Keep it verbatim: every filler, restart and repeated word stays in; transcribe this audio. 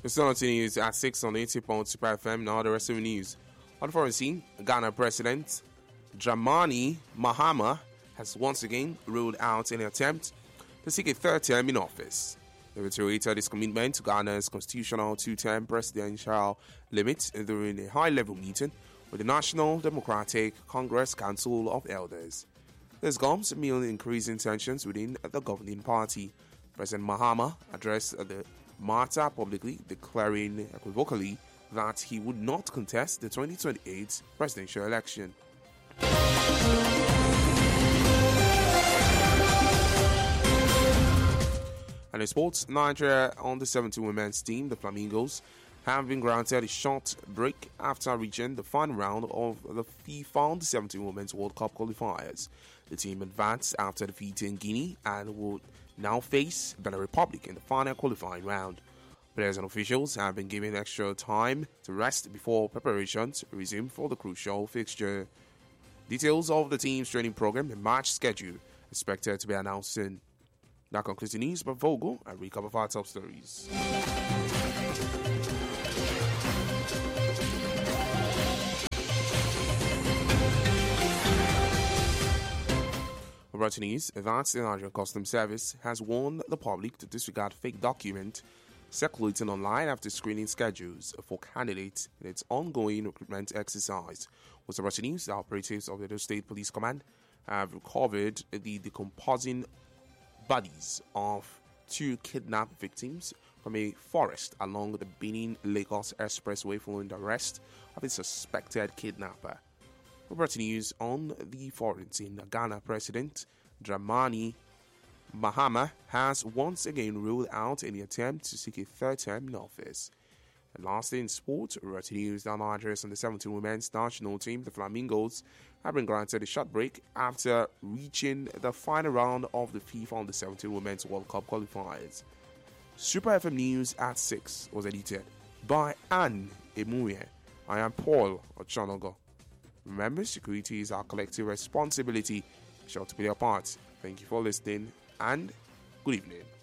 The Sun news at six on eighty point two F M. Now the rest of the news. On the foreign scene, Ghana President Dramani Mahama has once again ruled out any attempt to seek a third term in office. He reiterated his commitment to Ghana's constitutional two-term presidential limit during a high-level meeting with the National Democratic Congress Council of Elders. This comes amid increasing tensions within the governing party. President Mahama addressed the matter publicly, declaring equivocally that he would not contest the twenty twenty-eight presidential election. And in sports, Nigeria on the seventeen women's team, the Flamingos, have been granted a short break after reaching the final round of the FIFA seventeen Women's World Cup qualifiers. The team advanced after defeating Guinea and would now face Benin Republic in the final qualifying round. Players and officials have been given extra time to rest before preparations resume for the crucial fixture. Details of the team's training program and match schedule expected to be announced soon. That concludes the news by Vogel and recap of our top stories. About news, that the Nigerian Customs Service has warned the public to disregard fake documents circulating online after screening schedules for candidates in its ongoing recruitment exercise. With about news, the operatives of the Edo State Police Command have recovered the decomposing bodies of two kidnapped victims from a forest along the Benin-Lagos Expressway following the arrest of a suspected kidnapper. About news on the foreign scene, Ghana President Dramani Mahama has once again ruled out any attempt to seek a third term in office. And lastly, in sport, Roti News, the Nigerians and the seventeen women's national team, the Flamingos, have been granted a short break after reaching the final round of the FIFA Under seventeen Women's World Cup qualifiers. Super F M News at six was edited by Anne Emuye. I am Paul Ochonogo. Remember, security is our collective responsibility. Sure to play your part. Thank you for listening and good evening.